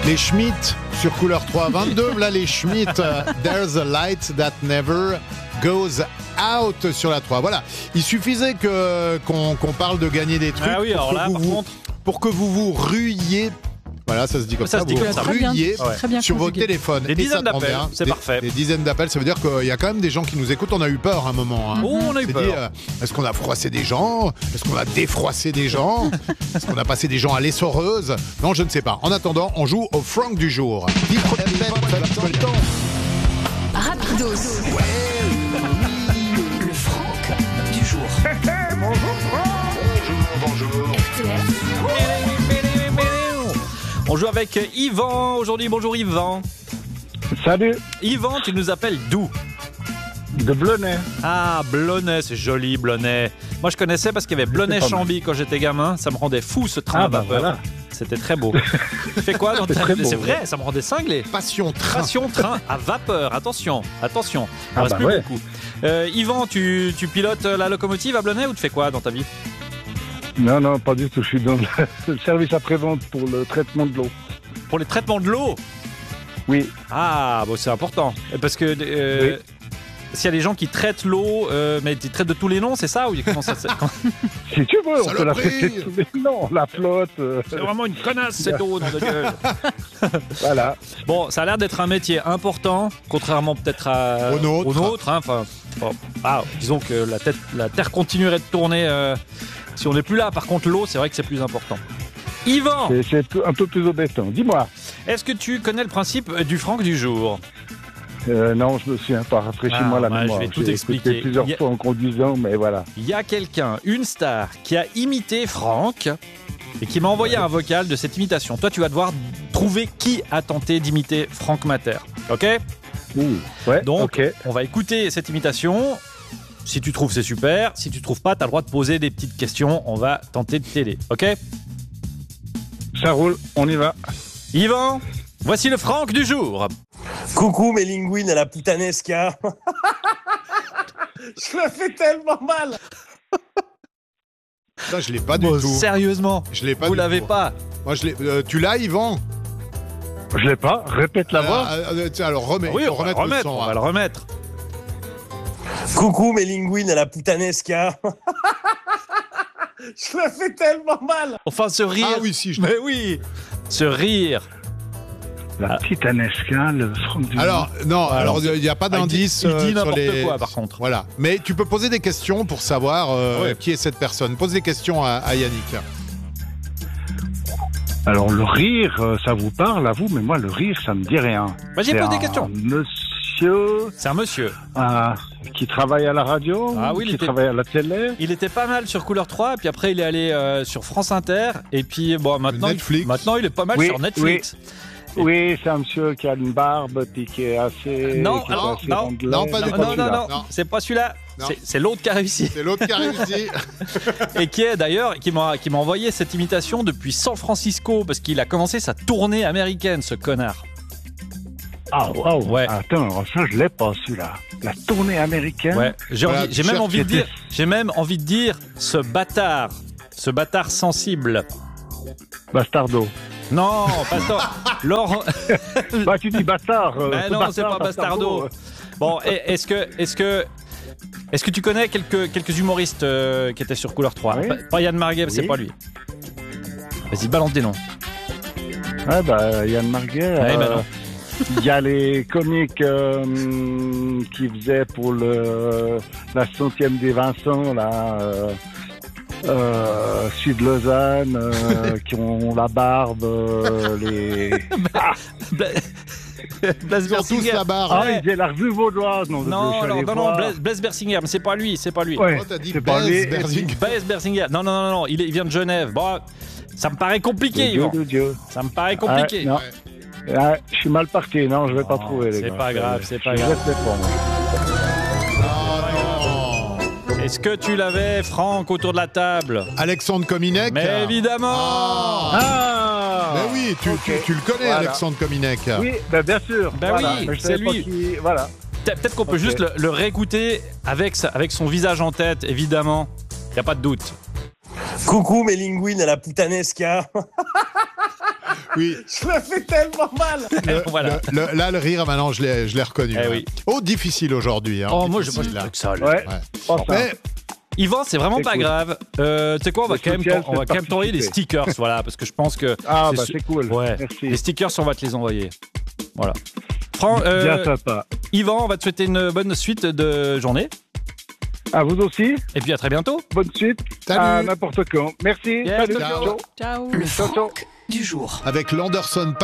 Les Schmitt sur Couleur 3, 22. Là, les Schmitt, There's a light that never goes out sur la 3. Voilà. Il suffisait qu'on parle de gagner des trucs. Ah oui, alors là, par contre. Pour que vous vous ruiez. Voilà, ça se dit comme ça. Ça se dit vous comme ça. ruiez Très bien sur vos conjugué. téléphones. Des Et ça dizaines tombe d'appels, bien. c'est parfait. Des dizaines d'appels, ça veut dire qu'il y a quand même des gens qui nous écoutent. On a eu peur à un moment. Hein. Oh, on a eu s'est peur. dit, est-ce qu'on a froissé des gens? Est-ce qu'on a défroissé des gens? Est-ce qu'on a passé des gens à l'essoreuse? Non, je ne sais pas. En attendant, on joue au Franck du jour. Rapidos. Le Franck du jour. On joue avec Yvan aujourd'hui. Bonjour Yvan. Salut, Yvan, tu nous appelles d'où? de Blonay. Ah, Blonay, c'est joli Blonay. Moi je connaissais parce qu'il y avait Blonay-Chambly quand j'étais gamin. Ça me rendait fou ce train à vapeur. Voilà. C'était très beau. Tu fais quoi dans ta très vie? beau, C'est ouais. vrai, ça me rendait cinglé. Passion train. Passion train à vapeur. Attention. Il Ah reste bah plus ouais. beaucoup. Yvan, tu pilotes la locomotive à Blonay ou tu fais quoi dans ta vie? Non, pas du tout. Je suis dans le service après-vente pour le traitement de l'eau. Pour les traitements de l'eau? Oui, Ah, bon, c'est important. Parce que Oui. s'il y a des gens qui traitent l'eau, mais ils traitent de tous les noms, c'est ça? Ou comment ça si tu veux, on peut la Saloperie. traiter tous les noms. La flotte, C'est vraiment une connasse cette eau, nom de Dieu. voilà. Bon, ça a l'air d'être un métier important, contrairement peut-être Au nôtre. hein. Enfin, bon, disons que la Terre continuerait de tourner si on n'est plus là. Par contre, l'eau, c'est vrai que c'est plus important. Yvan, C'est un peu plus embêtant. Dis-moi. est-ce que tu connais le principe du Franck du jour? Non, je me souviens pas. Rafraîchis-moi la Ouais, mémoire. je vais tout J'ai expliquer. écouté plusieurs fois en conduisant, mais voilà. Il y a quelqu'un, une star, qui a imité Franck et qui m'a envoyé un vocal de cette imitation. Toi, tu vas devoir trouver qui a tenté d'imiter Franck Mater. Ok? Ouais, Donc, ok. on va écouter cette imitation. Si tu trouves, c'est super. Si tu trouves pas, tu as le droit de poser des petites questions. On va tenter de t'aider. Ok? Ça roule, on y va. Yvan, voici le Franck du jour. Coucou mes linguines à la putanesca. Je me fais tellement mal. Ça, je l'ai pas du Bon, tout. sérieusement, Je l'ai pas vous du l'avez tout. pas. Moi, je l'ai. Tu l'as, Yvan? Je l'ai pas. Répète la voix. Tiens, alors remets. Oui, faut on va le remettre le remettre. son, On hein. va le remettre. Coucou mes linguines à la putanesca. Je me fais tellement mal. Enfin, ce rire. Ah oui, si. Mais oui, ce rire. La petite Anesca, le Franck du Alors, non, Alors, alors il n'y a pas d'indice il dit sur n'importe les... quoi, par contre. Voilà. Mais tu peux poser des questions pour savoir Ouais. qui est cette personne. Pose des questions à Yannick. Alors le rire, ça vous parle à vous, mais moi le rire, ça me dit rien. Vas-y, C'est pose des un questions. Monsieur C'est un monsieur. qui travaille à la radio, Ah oui, il qui était- travaille à la télé. Il était pas mal sur Couleur 3, puis après il est allé sur France Inter, et puis bon, maintenant, Netflix. maintenant il est pas mal Oui, sur Netflix. Oui, c'est un monsieur qui a une barbe, puis qui est assez. Non, qui est alors, assez non, rondelet. non, pas du Non, tout. non, non, celui-là. non, Non. c'est pas celui-là. Non. C'est l'autre qui a réussi. C'est l'autre qui a réussi. Et qui est d'ailleurs, qui m'a envoyé cette imitation depuis San Francisco, parce qu'il a commencé sa tournée américaine, ce connard. Ah, waouh. Ouais. Attends, ça, je l'ai pas, celui-là. La tournée américaine. Ouais, j'ai Voilà, j'ai même cher envie de qui dire, j'ai même envie de dire, ce bâtard sensible. Bastardo. Non, pas Laurent. Bah, tu dis bâtard. Ben non, c'est pas Bastardo. Bon, est-ce que tu connais quelques humoristes qui étaient sur Couleur 3? Oui. Pas Yann Marguet, c'est Oui. pas lui. Vas-y, balance des noms. Ouais, bah, Yann Marguet. Ouais, bah non. Il y a les comiques qui faisaient pour la 100e des Vincent, là. Sud Lausanne, qui ont la barbe, les. Blaise Ils ont tous Bersinger. la barre. Ah, Ouais. ils faisaient la revue vaudoise. Non, Non, Blaise Bersinger, mais c'est pas lui. Ouais, Oh, t'as dit c'est pas lui. Blaise Bersinger. Blaise Bersinger. Non, il vient de Genève. Bon, ça me paraît compliqué, Dieu Yvan. de Dieu. Ça me paraît compliqué. Non. Ah, je suis mal parti, non, je vais pas Non, trouver, les c'est gars. pas grave, c'est pas Je grave. laisse les points, moi. Est-ce que tu l'avais, Franck, autour de la table? Alexandre Kominek. Mais évidemment. Ah Mais oui, tu le connais, Voilà. Alexandre Kominek. Oui, ben bien sûr. Ben voilà. oui, Mais je c'est savais pas lui. qui- Voilà. Peut-être qu'on peut Ok. juste le réécouter avec son visage en tête, évidemment. Y a pas de doute. Coucou mes linguines à la putanesca. Oui. Je me fais tellement mal. Voilà. Là, le rire, maintenant, je l'ai reconnu. Eh hein. oui. Oh, difficile aujourd'hui. Hein. Oh, moi, j'ai Difficile, pas là. que ça. là. Ouais. Ouais. Oh, ça. Mais, Yvan, c'est vraiment C'est pas cool. grave. Tu sais quoi, on va Le quand même soutien, on va c'est quand même t'envoyer des participer. stickers, voilà, parce que je pense que. Ah, c'est bah su- c'est cool. Ouais. Merci. Les stickers, on va te les envoyer. Voilà. Bien sympa. Yvan, on va te souhaiter une bonne suite de journée. À vous aussi. Et puis à très bientôt. Bonne suite. Salut. À n'importe quand. Merci. Yes, Salut. ciao. Ciao. Ciao. Ciao, Le ciao. Franck du jour. avec l'Anderson